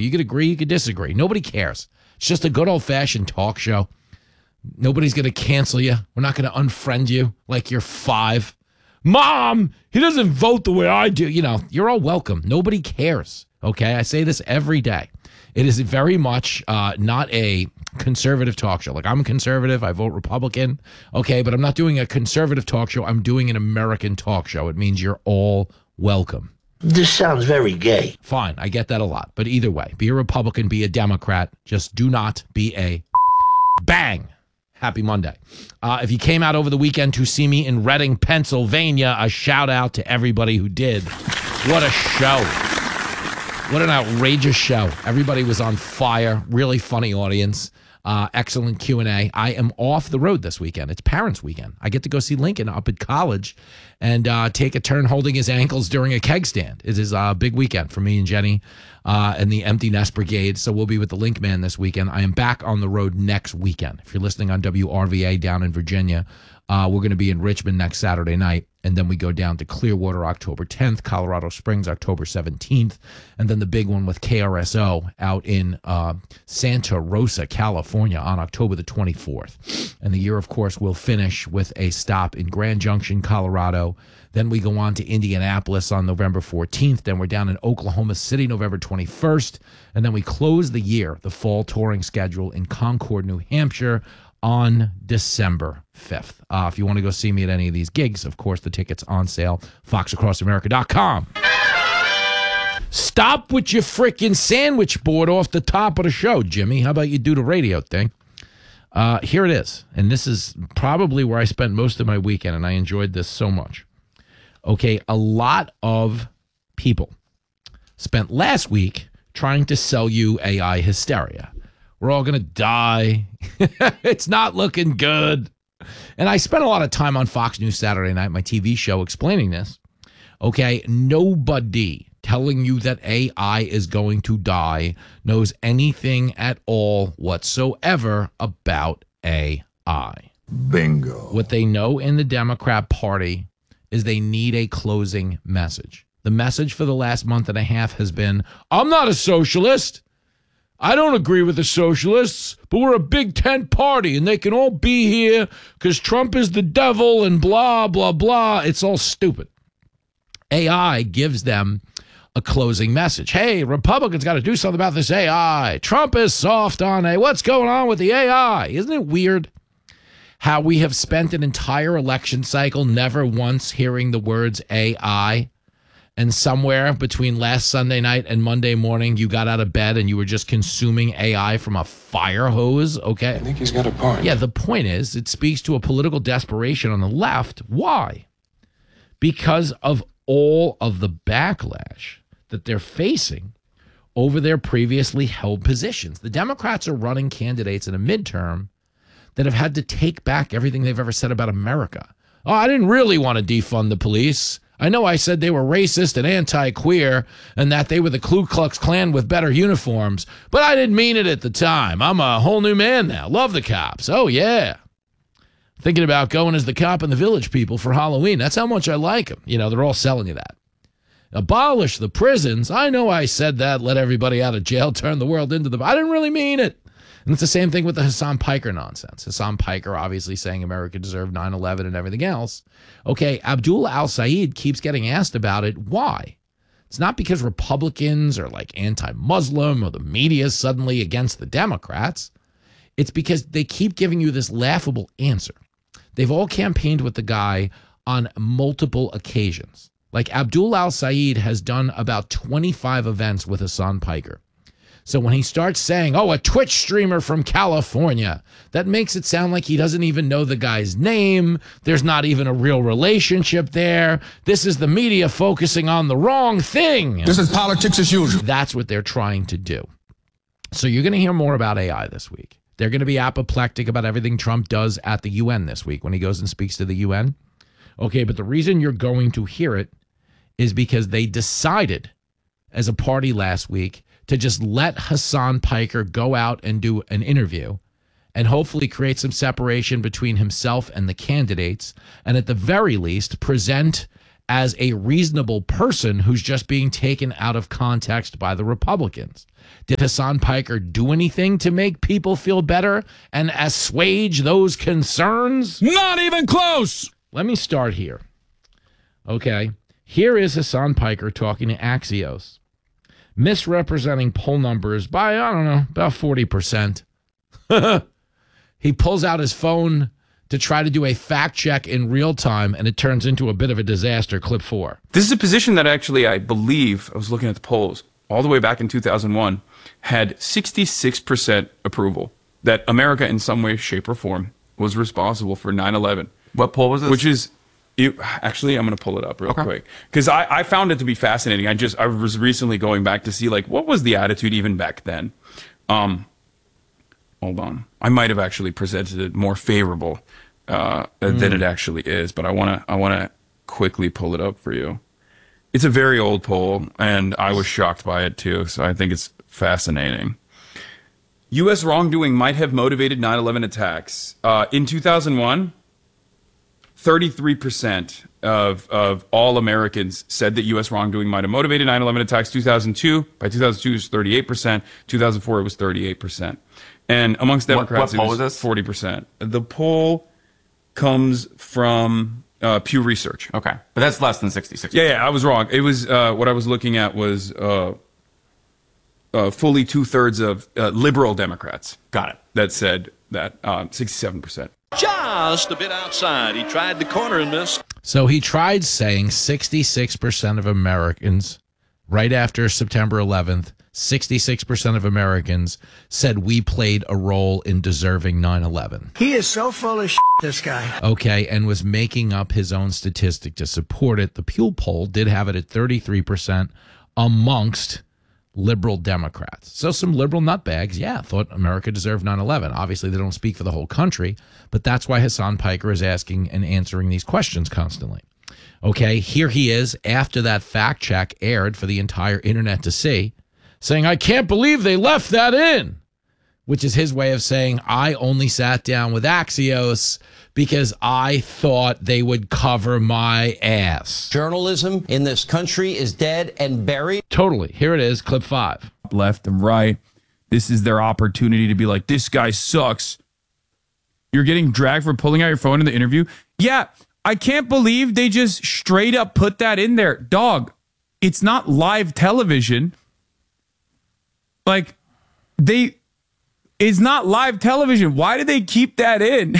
You could agree, you could disagree. Nobody cares. It's just a good old-fashioned talk show. Nobody's going to cancel you. We're not going to unfriend you like you're 5. Mom, he doesn't vote the way I do. You know, you're all welcome. Nobody cares, okay? I say this every day. It is very much not a conservative talk show. Like, I'm a conservative. I vote Republican, okay? But I'm not doing a conservative talk show. I'm doing an American talk show. It means you're all welcome. This sounds very gay. Fine, I get that a lot. But either way, be a Republican, be a Democrat. Just do not be a bang. Happy Monday. If you came out over the weekend to see me in Reading, Pennsylvania, a shout out to everybody who did. What a show. What an outrageous show. Everybody was on fire. Really funny audience. Excellent Q&A. I am off the road this weekend. It's Parents' Weekend. I get to go see Lincoln up at college and take a turn holding his ankles during a keg stand. It is a big weekend for me and Jenny and the Empty Nest Brigade. So we'll be with the Link Man this weekend. I am back on the road next weekend. If you're listening on WRVA down in Virginia, we're going to be in Richmond next Saturday night. And then we go down to Clearwater October 10th, Colorado Springs October 17th, and then the big one with KRSO out in Santa Rosa, California on October the 24th. And the year, of course, will finish with a stop in Grand Junction, Colorado. Then we go on to Indianapolis on November 14th. Then we're down in Oklahoma City November 21st. And then we close the year, the fall touring schedule in Concord, New Hampshire, on December 5th. If you want to go see me at any of these gigs, of course, the tickets on sale, foxacrossamerica.com. Stop with your freaking sandwich board off the top of the show, Jimmy. How about you do the radio thing? Here it is. And this is probably where I spent most of my weekend, and I enjoyed this so much. Okay, a lot of people spent last week trying to sell you AI hysteria. We're all going to die. It's not looking good. And I spent a lot of time on Fox News Saturday Night, my TV show, explaining this. Okay, nobody telling you that AI is going to die knows anything at all whatsoever about AI. Bingo. What they know in the Democrat Party is they need a closing message. The message for the last month and a half has been, I'm not a socialist. I don't agree with the socialists, but we're a big tent party and they can all be here because Trump is the devil and blah, blah, blah. It's all stupid. AI gives them a closing message. Hey, Republicans got to do something about this AI. Trump is soft on AI. What's going on with the AI? Isn't it weird how we have spent an entire election cycle never once hearing the words AI? And somewhere between last Sunday night and Monday morning, you got out of bed and you were just consuming AI from a fire hose, okay? I think he's got a point. Yeah, the point is, it speaks to a political desperation on the left. Why? Because of all of the backlash that they're facing over their previously held positions. The Democrats are running candidates in a midterm that have had to take back everything they've ever said about America. Oh, I didn't really want to defund the police. I know I said they were racist and anti-queer and that they were the Ku Klux Klan with better uniforms, but I didn't mean it at the time. I'm a whole new man now. Love the cops. Oh, yeah. Thinking about going as the cop in the Village People for Halloween. That's how much I like them. You know, they're all selling you that. Abolish the prisons. I know I said that. Let everybody out of jail. Turn the world into the... I didn't really mean it. And it's the same thing with the Hassan Piker nonsense. Hassan Piker obviously saying America deserved 9/11 and everything else. Okay, Abdul al-Sayed keeps getting asked about it. Why? It's not because Republicans are like anti-Muslim or the media is suddenly against the Democrats. It's because they keep giving you this laughable answer. They've all campaigned with the guy on multiple occasions. Like Abdul al-Sayed has done about 25 events with Hassan Piker. So when he starts saying, oh, a Twitch streamer from California, that makes it sound like he doesn't even know the guy's name. There's not even a real relationship there. This is the media focusing on the wrong thing. This is politics as usual. That's what they're trying to do. So you're going to hear more about AI this week. They're going to be apoplectic about everything Trump does at the UN this week when he goes and speaks to the UN. Okay, but the reason you're going to hear it is because they decided as a party last week to just let Hassan Piker go out and do an interview and hopefully create some separation between himself and the candidates, and at the very least present as a reasonable person who's just being taken out of context by the Republicans. Did Hassan Piker do anything to make people feel better and assuage those concerns? Not even close. Let me start here. Okay. Here is Hassan Piker talking to Axios, misrepresenting poll numbers by, I don't know, about 40%. He pulls out his phone to try to do a fact check in real time, and it turns into a bit of a disaster. Clip 4. This is a position that actually, I believe, I was looking at the polls all the way back in 2001, had 66% approval that America in some way, shape, or form was responsible for 9/11. What poll was this? Which is, actually, I'm going to pull it up real quick because I found it to be fascinating. I was recently going back to see like what was the attitude even back then. Hold on, I might have actually presented it more favorable than it actually is, but I wanna quickly pull it up for you. It's a very old poll, and I was shocked by it too. So I think it's fascinating. U.S. wrongdoing might have motivated 9/11 attacks. In 2001, 33% of all Americans said that U.S. wrongdoing might have motivated 9/11 attacks. By 2002, it was 38%. 2004, it was 38%. And amongst Democrats, what poll it was was this? 40%. The poll comes from Pew Research. Okay, but that's less than 66. Yeah, I was wrong. It was what I was looking at was fully 2/3 of liberal Democrats. Got it. That said that 67%. Just a bit outside. He tried the corner and missed. So he tried saying 66% of Americans, right after September 11th, 66% of Americans said we played a role in deserving 9/11. He is so full of shit, this guy. Okay, and was making up his own statistic to support it. The Pew poll did have it at 33% amongst liberal Democrats. So some liberal nutbags, thought America deserved 9/11. Obviously, they don't speak for the whole country, but that's why Hassan Piker is asking and answering these questions constantly. Okay, here he is after that fact check aired for the entire internet to see, saying, I can't believe they left that in, which is his way of saying, I only sat down with Axios because I thought they would cover my ass. Journalism in this country is dead and buried. Totally. Here it is, clip 5. Left and right. This is their opportunity to be like, this guy sucks. You're getting dragged for pulling out your phone in the interview. Yeah, I can't believe they just straight up put that in there. Dog, it's not live television. Like, it's not live television. Why did they keep that in?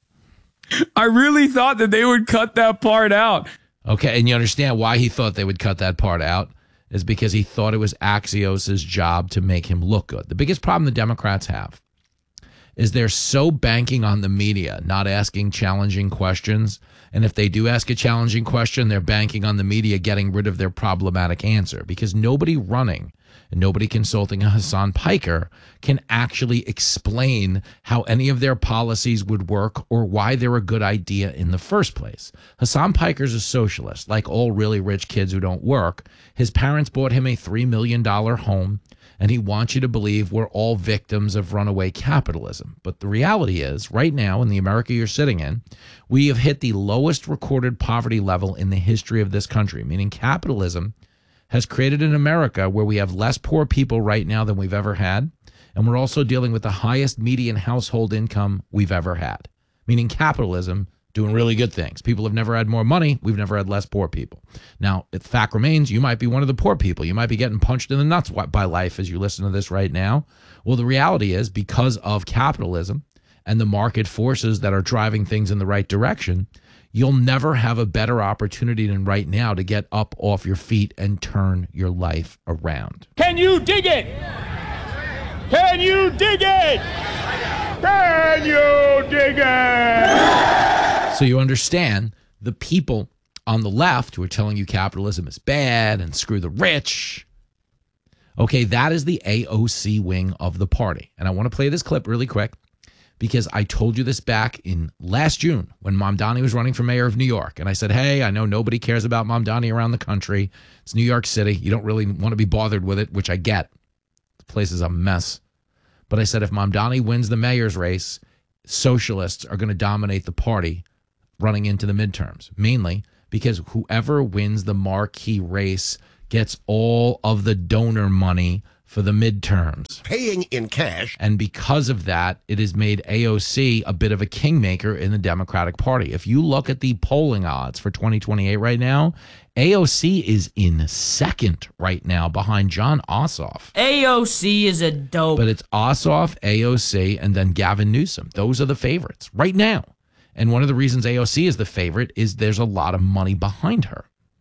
I really thought that they would cut that part out. Okay, and you understand why he thought they would cut that part out is because he thought it was Axios' job to make him look good. The biggest problem the Democrats have is they're so banking on the media not asking challenging questions, and if they do ask a challenging question, they're banking on the media getting rid of their problematic answer because nobody running and nobody consulting Hassan Piker can actually explain how any of their policies would work or why they're a good idea in the first place. Hassan Piker's a socialist. Like all really rich kids who don't work, his parents bought him a $3 million home, and he wants you to believe we're all victims of runaway capitalism. But the reality is, right now in the America you're sitting in, we have hit the lowest recorded poverty level in the history of this country, meaning capitalism has created an America where we have less poor people right now than we've ever had, and we're also dealing with the highest median household income we've ever had, meaning capitalism doing really good things. People have never had more money. We've never had less poor people. Now, the fact remains, you might be one of the poor people. You might be getting punched in the nuts by life as you listen to this right now. Well, the reality is because of capitalism and the market forces that are driving things in the right direction, you'll never have a better opportunity than right now to get up off your feet and turn your life around. Can you dig it? Can you dig it? Can you dig it? So you understand the people on the left who are telling you capitalism is bad and screw the rich. Okay, that is the AOC wing of the party. And I want to play this clip really quick because I told you this back in last June when Mamdani was running for mayor of New York. And I said, hey, I know nobody cares about Mamdani around the country. It's New York City. You don't really want to be bothered with it, which I get. The place is a mess. But I said if Mamdani wins the mayor's race, socialists are going to dominate the party running into the midterms, mainly because whoever wins the marquee race gets all of the donor money for the midterms. Paying in cash. And because of that, it has made AOC a bit of a kingmaker in the Democratic Party. If you look at the polling odds for 2028 right now, AOC is in second right now behind John Ossoff. AOC is a dope. But it's Ossoff, AOC, and then Gavin Newsom. Those are the favorites right now. And one of the reasons AOC is the favorite is there's a lot of money behind her.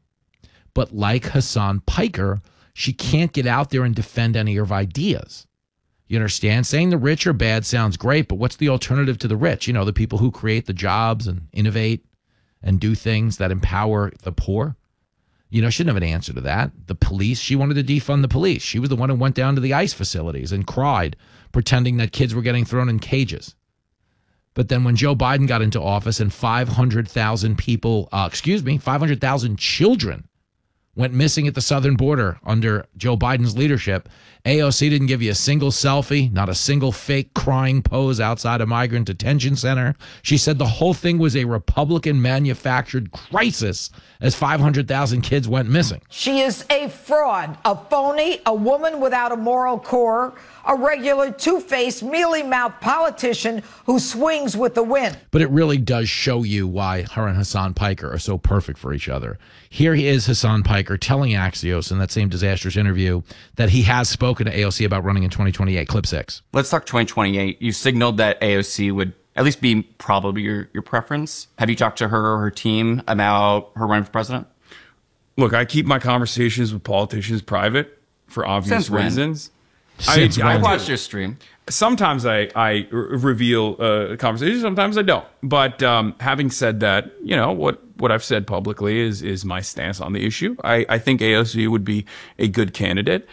But like Hassan Piker, she can't get out there and defend any of her ideas. You understand? Saying the rich are bad sounds great, but what's the alternative to the rich? You know, the people who create the jobs and innovate and do things that empower the poor. You know, she didn't have an answer to that. The police, she wanted to defund the police. She was the one who went down to the ICE facilities and cried, pretending that kids were getting thrown in cages. But then when Joe Biden got into office and 500,000 people, 500,000 children went missing at the southern border under Joe Biden's leadership, AOC didn't give you a single selfie, not a single fake crying pose outside a migrant detention center. She said the whole thing was a Republican-manufactured crisis as 500,000 kids went missing. She is a fraud, a phony, a woman without a moral core, a regular two-faced, mealy-mouthed politician who swings with the wind. But it really does show you why her and Hassan Piker are so perfect for each other. Here he is, Hassan Piker, telling Axios in that same disastrous interview that he has spoken to AOC about running in 2028. Clip 6. Let's talk 2028. You signaled that AOC would at least be probably your preference. Have you talked to her or her team about her running for president? Look, I keep my conversations with politicians private for obvious reasons. I watched your stream. Sometimes I reveal conversations, sometimes I don't. But having said that, you know, what I've said publicly is my stance on the issue. I think AOC would be a good candidate.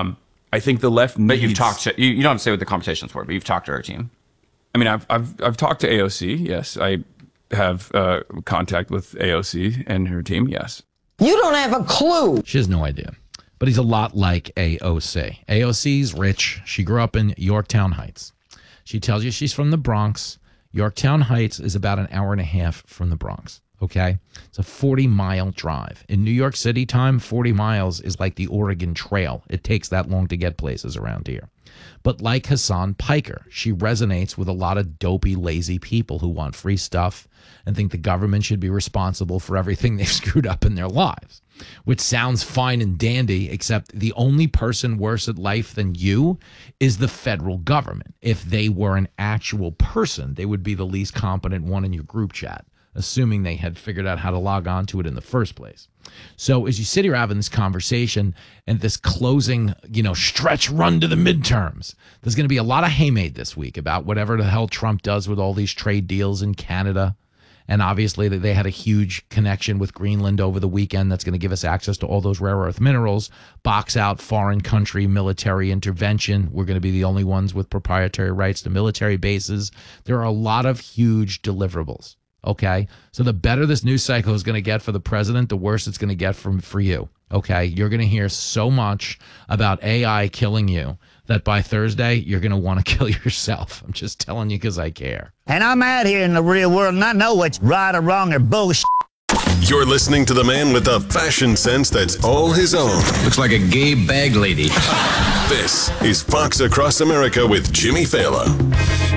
I think the left needs... But you've talked to... You don't have to say what the conversations were, but you've talked to her team. I mean, I've talked to AOC, yes. I have contact with AOC and her team, yes. You don't have a clue. She has no idea. But he's a lot like AOC. AOC's rich. She grew up in Yorktown Heights. She tells you she's from the Bronx. Yorktown Heights is about an hour and a half from the Bronx, okay? It's a 40-mile drive. In New York City time, 40 miles is like the Oregon Trail. It takes that long to get places around here. But like Hassan Piker, she resonates with a lot of dopey, lazy people who want free stuff and think the government should be responsible for everything they've screwed up in their lives, which sounds fine and dandy, except the only person worse at life than you is the federal government. If they were an actual person, they would be the least competent one in your group chat, assuming they had figured out how to log on to it in the first place. So as you sit here having this conversation and this closing, stretch run to the midterms, there's going to be a lot of haymade this week about whatever the hell Trump does with all these trade deals in Canada. And obviously they had a huge connection with Greenland over the weekend that's going to give us access to all those rare earth minerals, box out foreign country military intervention. We're going to be the only ones with proprietary rights to military bases. There are a lot of huge deliverables. Okay, so the better this news cycle is going to get for the president, the worse it's going to get for you. Okay, you're going to hear so much about AI killing you that by Thursday, you're going to want to kill yourself. I'm just telling you because I care. And I'm out here in the real world and I know what's right or wrong or bullshit. You're listening to the man with the fashion sense that's all his own. Looks like a gay bag lady. This is Fox Across America with Jimmy Fallon.